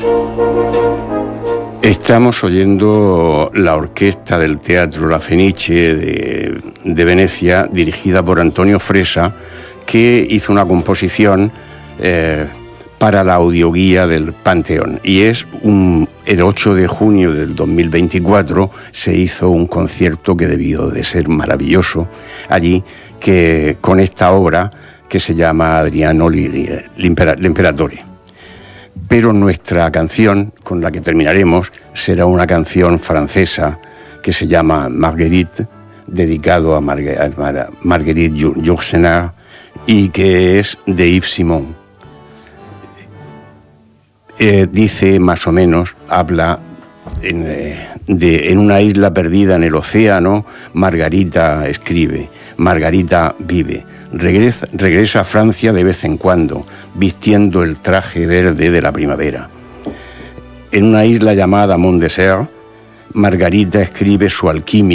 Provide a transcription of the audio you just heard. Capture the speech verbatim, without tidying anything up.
Estamos oyendo la orquesta del Teatro La Fenice de, de Venecia, dirigida por Antonio Fresa, que hizo una composición eh, para la audioguía del Panteón. Y es un, el ocho de junio del dos mil veinticuatro se hizo un concierto que debió de ser maravilloso allí, que, con esta obra que se llama Adriano l'Imperatore. Pero nuestra canción, con la que terminaremos, será una canción francesa que se llama Marguerite, dedicado a, Margue a Marguerite Yourcenar, y que es de Yves Simon. Eh, dice más o menos, habla en, eh, de, en una isla perdida en el océano, Margarita escribe, Margarita vive. Regresa, regresa a Francia de vez en cuando, vistiendo el traje verde de la primavera. En una isla llamada Mont Desert, Margarita escribe su alquimia